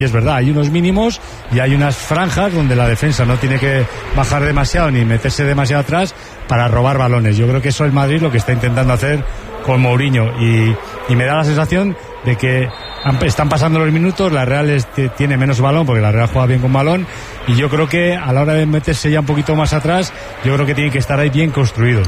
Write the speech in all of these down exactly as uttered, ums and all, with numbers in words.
Y es verdad, hay unos mínimos y hay unas franjas donde la defensa no tiene que bajar demasiado ni meterse demasiado atrás para robar balones. Yo creo que eso es Madrid lo que está intentando hacer con Mourinho y, y me da la sensación de que están pasando los minutos, la Real este, tiene menos balón porque la Real juega bien con balón y yo creo que a la hora de meterse ya un poquito más atrás, yo creo que tienen que estar ahí bien construidos.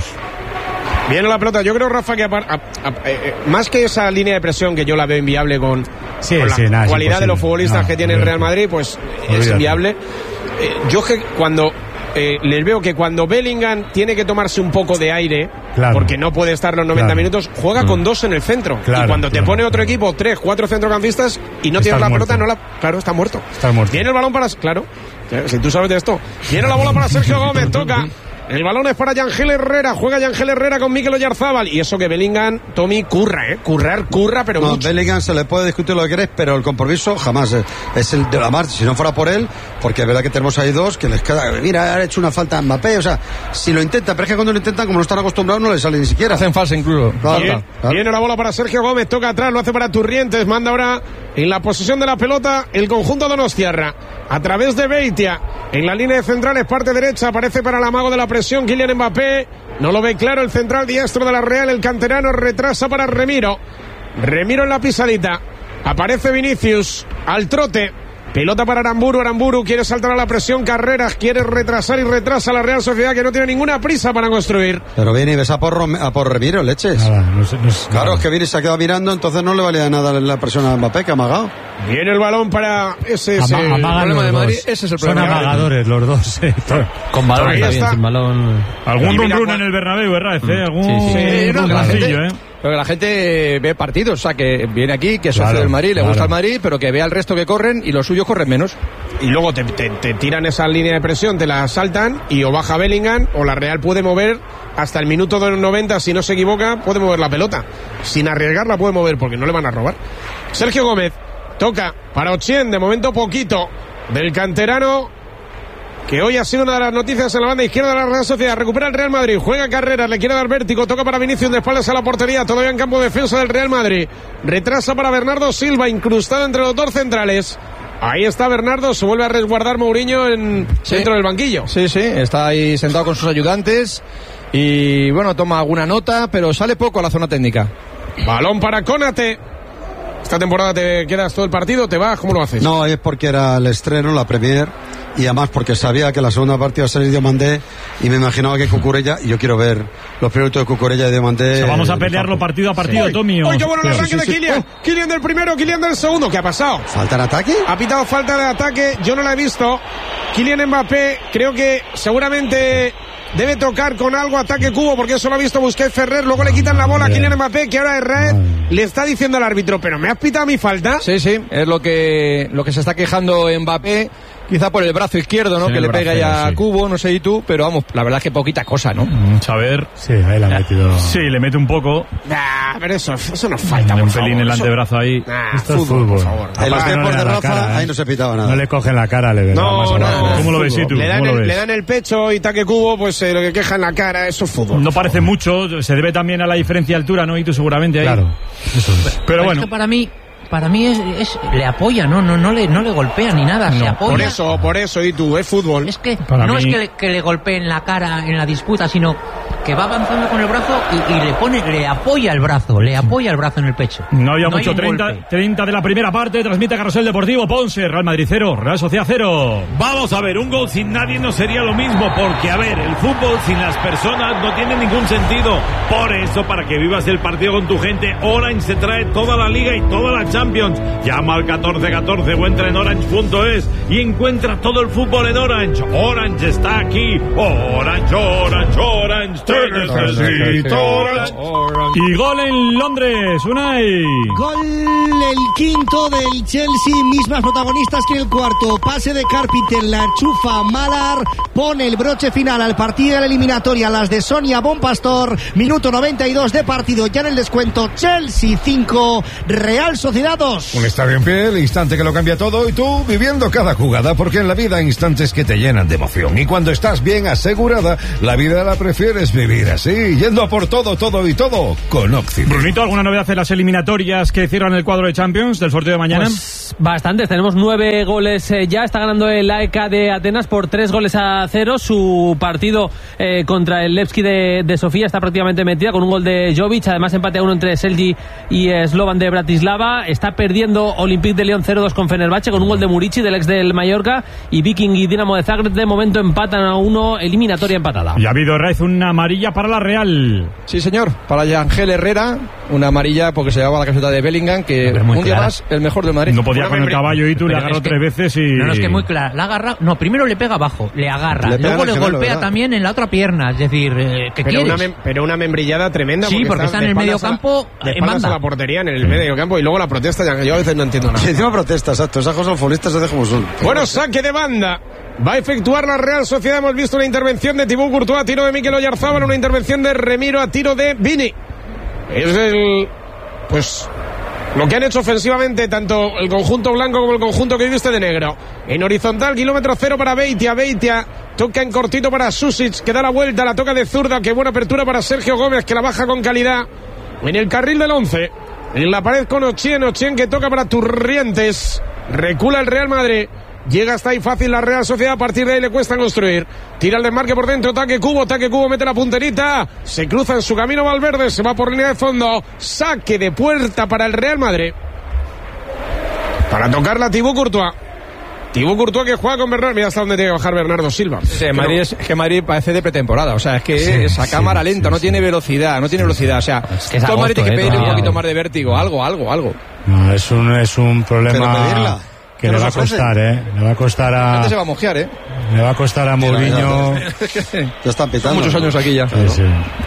Viene la pelota, yo creo, Rafa, que a, a, a, eh, más que esa línea de presión que yo la veo inviable con, sí, con sí, la nada, cualidad de los futbolistas no, que tiene el Real Madrid, pues olvídate. Es inviable. Eh, yo que cuando eh, les veo que cuando Bellingham tiene que tomarse un poco de aire, claro, porque no puede estar los noventa claro. minutos, juega mm. con dos en el centro. Claro, y cuando claro, te pone otro claro. equipo, tres, cuatro centrocampistas y no tienes la muerto. pelota, no la, claro, está muerto. Está muerto. Viene el balón para, claro, si tú sabes de esto. Viene la bola para Sergio Gómez, toca. El balón es para Yangel Herrera, juega Yangel Herrera con Mikel Oyarzábal y eso que Bellingham, Tommy, curra, ¿eh? Currar, curra, pero no, mucho. Bellingham se le puede discutir lo que quieres, pero el compromiso jamás es, es el de la marcha, si no fuera por él, porque es verdad que tenemos ahí dos que les queda, mira, ha hecho una falta a Mbappé, o sea, si lo intenta, pero es que cuando lo intentan, como no están acostumbrados, no les sale ni siquiera. Hacen falsa incluso. Claro, Bien, claro. Viene la bola para Sergio Gómez, toca atrás, lo hace para Turrientes, manda ahora en la posesión de la pelota el conjunto donostiarra, a través de Beitia, en la línea de centrales, parte derecha, aparece para el amago de la presión Kylian Mbappé, no lo ve claro el central diestro de la Real, el canterano retrasa para Remiro, Remiro en la pisadita, aparece Vinicius, al trote, pelota para Aramburu, Aramburu quiere saltar a la presión, Carreras quiere retrasar y retrasa a la Real Sociedad que no tiene ninguna prisa para construir. Pero viene y ves a por, a por Remiro, leches. Nada, no sé, no sé, claro, nada. Es que viene y se ha quedado mirando, entonces no le valía nada la presión a Mbappé, que ha amagado. Viene el balón para ese, ese Ama, amagan problema los de Madrid, dos. ese es el Son problema. Son amagadores los dos. Eh. Con balón Ahí está está. bien, sin balón. Algún run run Juan... en el Bernabéu, ¿verdad? ¿Eh? Algún Sí, sí. Sí, run no, runcillo, ¿eh? Pero que la gente ve partidos, o sea, que viene aquí, que es socio Claro, del Madrid, le claro. gusta el Madrid, pero que vea al resto que corren y los suyos corren menos. Y luego te, te, te tiran esa línea de presión, te la saltan y o baja Bellingham o la Real puede mover hasta el minuto de los noventa, si no se equivoca, puede mover la pelota. Sin arriesgarla puede mover porque no le van a robar. Sergio Gómez toca para Ochien, de momento poquito, del canterano, que hoy ha sido una de las noticias en la banda izquierda de la Real Sociedad. Recupera el Real Madrid, juega Carreras, le quiere dar vértigo, toca para Vinicius de espaldas a la portería, todavía en campo de defensa del Real Madrid. Retrasa para Bernardo Silva, incrustado entre los dos centrales. Ahí está Bernardo, se vuelve a resguardar Mourinho en Sí. dentro del banquillo. Sí, sí, está ahí sentado con sus ayudantes y, bueno, toma alguna nota, pero sale poco a la zona técnica. Balón para Konate. Esta temporada te quedas todo el partido, te vas, ¿cómo lo haces? No, es porque era el estreno, la Premier, y además porque sabía que la segunda parte iba a ser Diomandé y me imaginaba que Cucurella, y yo quiero ver los proyectos de Cucurella y Diomandé. O sea, vamos a pelearlo partido a partido, Hoy, Tommy. hoy qué bueno el Sí, arranque sí, sí. de Kylian. Oh. Kylian del primero, Kylian del segundo. ¿Qué ha pasado? ¿Falta en ataque? Ha pitado falta de ataque, yo no la he visto. Kylian Mbappé, creo que seguramente debe tocar con algo ataque cubo, porque eso lo ha visto Busquets Ferrer. Luego le quitan la bola a Kylian Mbappé, que ahora es red. Le está diciendo al árbitro, pero ¿me has pitado mi falta? Sí, sí, es lo que lo que se está quejando Mbappé, quizá por el brazo izquierdo, ¿no? Sí, que el le pega brazo, ya a sí. Cubo, no sé y tú, pero vamos, la verdad es que poquita cosa, ¿no? A ver. Sí, ahí la ha metido. Sí, le mete un poco. Nah, pero eso, eso nos falta, Un por pelín favor. el Eso- antebrazo ahí. Nah, Esto es fútbol, fútbol. por favor. En los Aparte, no tiempos le de da la Rafa, cara, ahí ¿eh? no se pitaba nada. No le cogen la cara, le ves. No, más no, abajo. no. ¿Cómo lo ves, tú? Le dan, ¿Cómo lo el, ves? le dan el pecho y taque cubo, pues eh, lo que queja en la cara, eso es fútbol. No parece mucho, se debe también a la diferencia de altura, ¿no? Y tú seguramente ahí. Claro, eso es. Pero Es bueno. que para mí, para mí es, es- le apoya, no, no, no le, no le golpea ni nada, se No, apoya. Por eso, por eso, y tú, es fútbol. Es que Para no mí- es que le, que le golpeen la cara en la disputa, sino que va avanzando con el brazo y, y le pone, le apoya el brazo, le apoya el brazo en el pecho. No había hay mucho, un treinta, golpe. treinta de la primera parte, transmite Carrusel Deportivo, Ponce, Real Madrid cero, Real Sociedad cero. Vamos a ver, un gol sin nadie no sería lo mismo, porque a ver, el fútbol sin las personas no tiene ningún sentido. Por eso, para que vivas el partido con tu gente, Orange se trae toda la Liga y toda la Champions. Llama al catorce catorce o entra en orange punto es y encuentra todo el fútbol en Orange. Orange está aquí. Orange, Orange, Orange, te necesito, Orange. Y gol en Londres, Unai. Gol el quinto del Chelsea, mismas protagonistas que el cuarto. Pase de Carpenter, la enchufa Malar, pone el broche final al partido de la eliminatoria, las de Sonia Bonpastor. Minuto noventa y dos de partido, ya en el descuento. Chelsea cinco, Real Sociedad dos. Un estadio en pie, el instante que lo cambia todo, y tú viviendo cada jugada, porque en la vida hay instantes que te llenan de emoción. Y cuando estás bien asegurada, la vida la prefieres vivir. vivir así, yendo a por todo, todo y todo con Occident. Brunito, ¿alguna novedad en las eliminatorias que cierran el cuadro de Champions del sorteo de mañana? Pues bastantes, tenemos nueve goles eh, ya, está ganando el A E K de Atenas por tres goles a cero, su partido eh, contra el Levski de, de Sofía está prácticamente metida con un gol de Jovic, además empate a uno entre Selji y eh, Slovan de Bratislava, está perdiendo Olympique de Lyon cero dos con Fenerbahce con un gol de Murici del ex del Mallorca y Viking y Dinamo de Zagreb de momento empatan a uno, eliminatoria empatada. Y ha habido, Raiz, una amarilla para la Real. Sí, señor, para Yangel Herrera, una amarilla porque se llevaba la camiseta de Bellingham, que un día clara. más el mejor del Madrid. No podía Una con el membri- caballo y tú le Pero agarró es que- tres veces y... No, no, es que muy claro. La agarra. No, primero le pega abajo, le agarra. Le pega luego en le el gemelo, golpea ¿verdad? también en la otra pierna. Es decir, eh, ¿qué Pero quieres? una, mem- pero una membrillada tremenda. Sí, porque está de en el espaldas a la- mediocampo, De en espaldas banda. a la portería en el medio campo y luego la protesta. Ya, yo a veces no entiendo nada. Y encima protesta, exacto. Esas cosas futbolistas se dejan como son. Bueno, saque de banda. Va a efectuar la Real Sociedad. Hemos visto una intervención de Thibaut Courtois a tiro de Mikel Oyarzábal, una intervención de Remiro a tiro de Vini. Es el... Pues... Lo que han hecho ofensivamente tanto el conjunto blanco como el conjunto que viste de negro. En horizontal, kilómetro cero para Beitia. Beitia toca en cortito para Susic, que da la vuelta, la toca de zurda. Qué buena apertura para Sergio Gómez, que la baja con calidad. En el carril del once. En la pared con Ochien. Ochien que toca para Turrientes. Recula el Real Madrid. Llega hasta ahí fácil la Real Sociedad. A partir de ahí le cuesta construir. Tira el desmarque por dentro. Taque Cubo. Taque Cubo mete la punterita. Se cruza en su camino Valverde. Se va por línea de fondo. Saque de puerta para el Real Madrid. Para tocarla Thibaut Courtois. Thibaut Courtois que juega con Bernardo. Mira hasta dónde tiene que bajar Bernardo Silva. Sí, Madrid es, es que Madrid parece de pretemporada, o sea, es que Sí, es a sí, cámara sí, lenta, no sí. tiene velocidad, no tiene velocidad, o sea, que es todo Madrid agosto, tiene que eh, pedirle un todavía. poquito más de vértigo, algo, algo, algo. No, es un, es un Pero problema pedirla. que ¿Qué le nos va a ofrece? costar, ¿eh? Le va a costar La a... gente se va a mojear, ¿eh? Le va a costar a Mourinho... Ya están pitando. Son muchos años aquí ya. Sí, sí.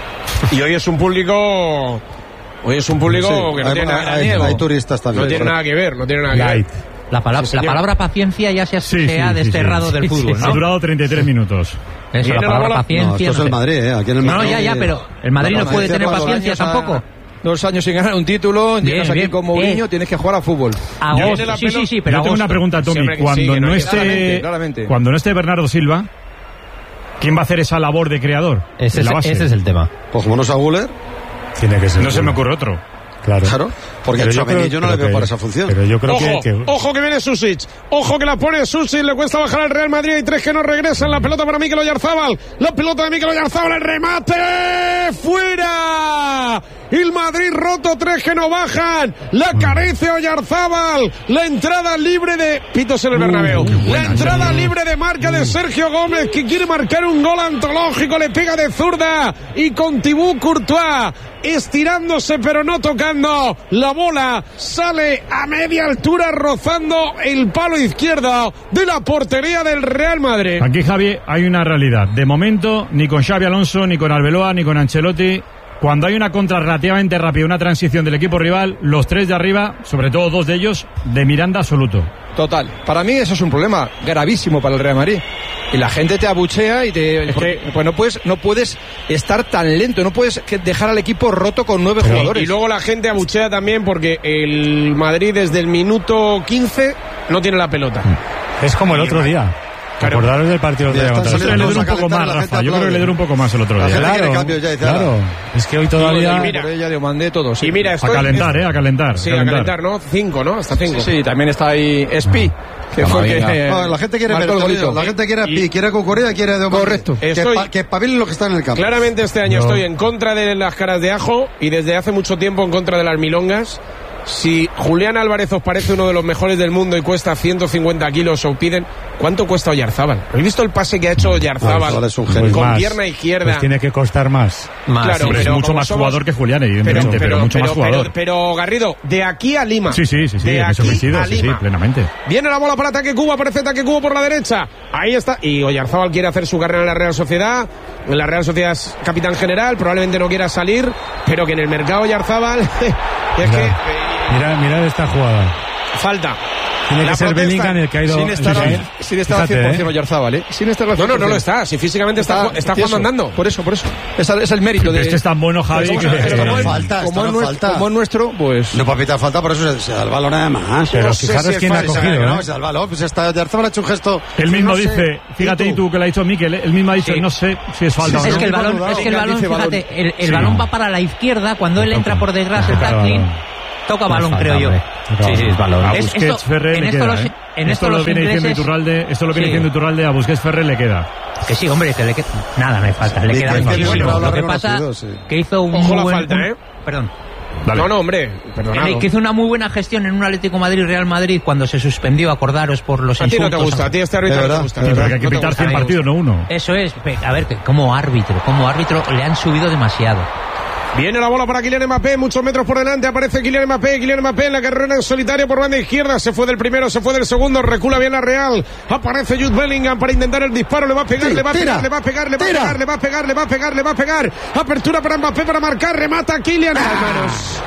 Y hoy es un público. Hoy es un público Sí, que no hay, tiene nada, hay- hay turistas también. no tiene nada que ver. No tiene nada que Light. ver. La, pala- Sí, la señor. palabra paciencia ya se ha, Sí, se sí, ha sí, desterrado sí. del Sí, fútbol, sí. ¿no? Ha durado treinta y tres minutos. Eso, Viene la la palabra bola. paciencia. No, esto es no el sé. Madrid, ¿eh? Aquí en el No, no, Madrid. ya, ya, pero el Madrid La no puede paciencia tener con los paciencia años a- tampoco. Dos años sin ganar un título, Bien, llegas aquí bien, con Mourinho, bien. tienes que jugar a fútbol. Agosto, Viene la sí, sí, pelota. sí, pero Yo tengo una agosto. pregunta, Tommy. Siempre que Cuando, sí, que no no- esté, claramente, claramente. cuando no esté Bernardo Silva, ¿quién va a hacer esa labor de creador? Ese, En la es, base. ese es el tema. Pues como no es a Guller, Tiene que ser. No se me ocurre otro. Claro. claro. Porque Pero el yo creo- Tchouaméni yo no le creo veo que- para esa función. Pero yo creo Ojo, que, que- ojo que viene Susic. Ojo que la pone Susic. Le cuesta bajar al Real Madrid. Hay tres que no regresan. La pelota para Mikel Oyarzábal. La pelota de Mikel Oyarzábal. El remate. ¡Fuera! El Madrid roto. Tres que no bajan. La carece Oyarzábal. La entrada libre de Pitos en el Bernabéu. La entrada libre de marca de Sergio Gómez, que quiere marcar un gol antológico. Le pega de zurda. Y con Thibaut Courtois estirándose pero no tocando. La bola sale a media altura rozando el palo izquierdo de la portería del Real Madrid. Aquí, Javi, hay una realidad. De momento, ni con Xavi Alonso, ni con Arbeloa, ni con Ancelotti, cuando hay una contra relativamente rápida, una transición del equipo rival, los tres de arriba, sobre todo dos de ellos, de Miranda absoluto. Total. Para mí eso es un problema gravísimo para el Real Madrid. Y la gente te abuchea y te... porque, pues no puedes, no puedes estar tan lento, no puedes que- dejar al equipo roto con nueve jugadores. Y luego la gente abuchea también porque el Madrid desde el minuto quince no tiene la pelota. es como el otro día. Claro. Acordaros del partido Ya del día están contra el Yo creo que le saliendo dura un todos a poco más, calentar, la Rafa. gente Yo creo que le aplaude. dura un poco más el otro La día. gente Claro, quiere cambio ya, dice, claro. "Ala". Es que hoy todavía... Y mira, Por ella de Omandé, todo, sí. Y mira, A estoy- calentar, ¿eh? A calentar. Sí, a calentar, ¿no? Cinco, ¿no? Hasta cinco. Sí, también está ahí Espi, que fue el que... No, la gente quiere ver marcó el el golito. La gente quiere a Y- Pi, quiere a Cucurella, quiere a De Omar. Correcto. Que, Estoy- pa- que espabilen lo que está en el campo. Claramente este año No. estoy en contra de las caras de ajo y desde hace mucho tiempo en contra de las milongas. Si Julián Álvarez os parece uno de los mejores del mundo y cuesta ciento cincuenta kilos o piden, ¿cuánto cuesta Oyarzábal? ¿Habéis visto el pase que ha hecho Oyarzábal Oyarzábal es un Pues genio. con más. pierna izquierda? Pues tiene que costar más. Más, Claro, sí. Hombre, es pero mucho como más somos- jugador que Julián, evidentemente, pero, mucho más jugador. Pero, pero, Garrido, de aquí a Lima. sí, sí, sí, sí, de en eso aquí coincido, a sí, sí, Lima. plenamente. Viene la bola para ataque Cuba, aparece ataque Cuba por la derecha. Ahí está. Y Oyarzábal quiere hacer su carrera en la Real Sociedad. En la Real Sociedad es capitán general, probablemente no quiera salir, pero que en el mercado Oyarzábal es que Mira, eh, mira, mira esta jugada. falta. Tiene que La ser protesta. Bellingham el que ha ido... Sin estar, sí, sí. sin estar al Fíjate, cien por cien ¿eh? Oyarzábal, ¿eh? Sin estar al No, no, no cien por cien. lo está. Si físicamente está, está, está tieso. jugando andando. Por eso, por eso. Es, es el mérito de... Este es tan bueno, Javi, Pero que... como- pero como Eh, es- falta, como esto es no nuestro- falta. como es nuestro, pues... No puede pitar falta, por eso se, se da el balón además. Pero No sé fijaros si es quién ha falta, cogido, Que no, ¿eh? se da el balón, pues está Oyarzábal ha hecho un gesto. Él mismo No sé. dice, fíjate, y tú que le ha dicho Mikel, él mismo ha dicho, Sí. no sé si es falta Es o no. que el no, balón, no, es que el no, balón, dice balón. fíjate, el, el Sí. balón va para la izquierda cuando él entra por detrás, el Toca tackling, balón. toca No balón, falta, creo yo. hombre. Toca Sí, sí, es balón. A Es- Busquets esto- Ferrer en le esto queda, los- ¿eh? en esto esto lo los viene diciendo ingleses- Iturralde, esto lo viene Sí. diciendo Iturralde, a Busquets Ferrer le queda. Que sí, hombre, que le queda... Nada, me falta, le Y queda que- que muchísimo. bueno, Lo lo ha que pasa reconocido, sí. que hizo un Ojo muy la buen... falta, un- ¿eh? Perdón. Dale. No, no, hombre. Perdonado. Que hizo una muy buena gestión en un Atlético Madrid-Real Madrid cuando se suspendió, acordaros, por los A ti insultos. no te gusta, a ti este árbitro De no te verdad, gusta. de Sí, pero verdad. que hay que No te pitar gusta. cien partidos, no uno. Eso es, pe- a ver, que como árbitro, como árbitro le han subido demasiado. Viene la bola para Kylian Mbappé, muchos metros por delante, aparece Kylian Mbappé, Kylian Mbappé en la carrera en solitario por banda izquierda, se fue del primero, se fue del segundo, recula bien la Real, aparece Jude Bellingham para intentar el disparo, le va a pegar, Sí, le va a tira, pegar, le va a pegar, le va a tira. pegar, le va a pegar, le va a pegar, le va a pegar, apertura para Mbappé para marcar, remata Kylian a las manos.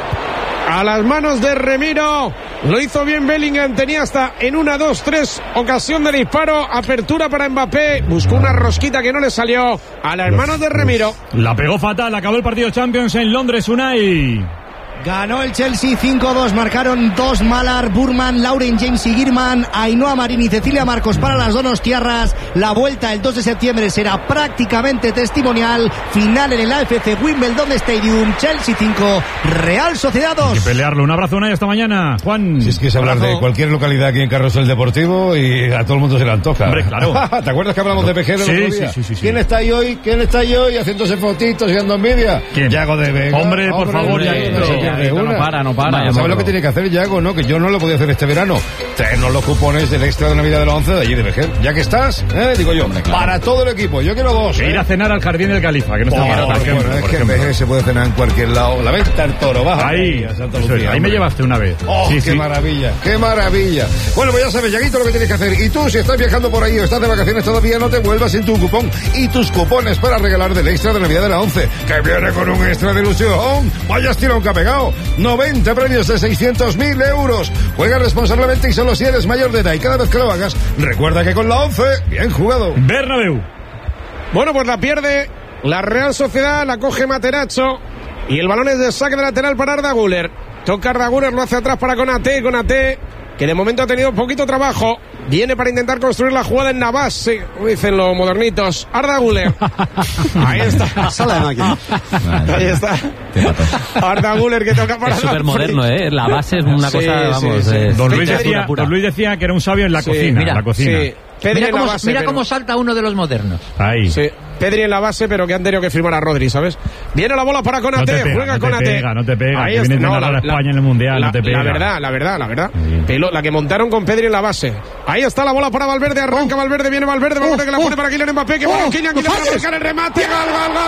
A las manos de Remiro, lo hizo bien Bellingham, tenía hasta en una, dos, tres ocasión de disparo, apertura para Mbappé, buscó una rosquita que no le salió, a las manos de Remiro. La pegó fatal, acabó el partido Champions en Londres, Unai. Ganó el Chelsea cinco dos, marcaron dos Malar, Burman, Lauren James y Girman, Ainhoa Marín y Cecilia Marcos para las donostiarras. La vuelta el dos de septiembre será prácticamente testimonial. Final en el A F C Wimbledon Stadium, Chelsea cinco, Real Sociedad Hay que dos. pelearlo. Un abrazo, Unai, hasta mañana. Juan. Si es que es hablar Abrazo. de cualquier localidad aquí en Carrosel Deportivo y a todo el mundo se le antoja. Hombre, claro. ¿Te acuerdas que hablamos de Pejero Sí, el otro sí, día? sí, sí, sí. ¿Quién está ahí hoy? ¿Quién está ahí hoy haciéndose fotitos y dando envidia? ¿Quién? Yago de Vega. Hombre, por favor, hombre, Yaguito. no se pierde Yaguito, no una. para, no para. ¿Sabes Morro. lo que tiene que hacer Yago, no? Que yo no lo podía hacer este verano. Traernos los cupones del extra de Navidad de la once de allí de Vejer. Ya que estás, ¿eh? Digo yo, para todo el equipo. Yo quiero dos. Que ¿eh? ir a cenar al Jardín del Califa, que no está Por mal, por favor, ejemplo, es por que en ejemplo. Vejer se puede cenar en cualquier lado. La venta al toro, baja. Ahí, a Santa eso es, Lucía, ahí me hombre. llevaste una vez. Oh, Sí, qué sí. maravilla, qué maravilla. Bueno, pues ya sabes, Yaguito, lo que tienes que hacer. Y tú, si estás viajando por ahí o estás de vacaciones todavía, no te vuelvas sin tu cupón y tus cupones para regalar del extra de Navidad de la once, que viene con un extra de ilusión. Vaya estilo que ha pegado. noventa premios de seiscientos mil euros. Juega responsablemente y solo si eres mayor de edad. Y cada vez que lo hagas, recuerda que con la once, bien jugado. Bernabéu. Bueno, pues la pierde la Real Sociedad, la coge Materazzo y el balón es de saque de lateral para Arda Güler. Toca Arda Güler, lo hace atrás para Konaté, Konaté que de momento ha tenido poquito trabajo. Viene para intentar construir la jugada en Navas, sí, como dicen los modernitos. Arda Güler. Ahí está. Sala de máquina. Ahí está. Arda Güler que toca para Es súper moderno, ¿eh? La base es una Sí, cosa, sí, vamos... sí. es Don Luis, literatura decía, pura. Don Luis decía que era un sabio en la Sí, cocina. mira, la cocina. Sí. Pedri Mira en la cómo, base, mira pero- cómo salta uno de los modernos. Ahí. Sí. Pedri en la base, pero que han tenido que firmar a Rodri, ¿sabes? Viene la bola para No te Konaté, pega, juega no te Konaté. pega, no te pega, Ahí que está. viene de narrar a España en el Mundial, la, no te pega. La verdad, la verdad, la verdad. Sí. Pelo- la que montaron con Pedri en la base. Ahí está la bola para Valverde, arranca Valverde, viene Valverde, Valverde que la pone para Kylian Mbappé, que bueno, Kylian, Kylian para marcar el remate, gol, gol, gol.